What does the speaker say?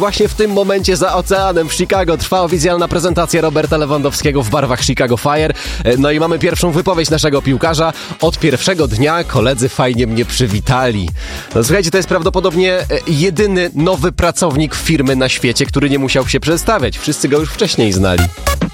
Właśnie w tym momencie za oceanem w Chicago trwa oficjalna prezentacja Roberta Lewandowskiego w barwach Chicago Fire. No i mamy pierwszą wypowiedź naszego piłkarza. Od pierwszego dnia koledzy fajnie mnie przywitali. No słuchajcie, to jest prawdopodobnie jedyny nowy pracownik firmy na świecie, który nie musiał się przedstawiać. Wszyscy go już wcześniej znali.